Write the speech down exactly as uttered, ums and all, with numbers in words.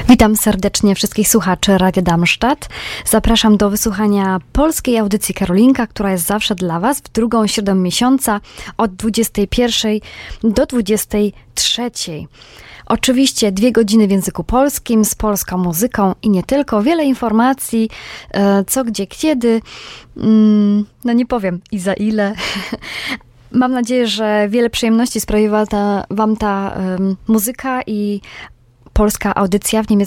Witam serdecznie wszystkich słuchaczy Radia Darmstadt. Zapraszam do wysłuchania polskiej audycji Karolinka, która jest zawsze dla Was w drugą środę miesiąca od dwudziestej pierwszej do dwudziestej trzeciej. Oczywiście dwie godziny w języku polskim z polską muzyką i nie tylko. Wiele informacji, co, gdzie, kiedy. No nie powiem i za ile. Mam nadzieję, że wiele przyjemności sprawiła ta, Wam ta um, muzyka i polska audycja w niemieckim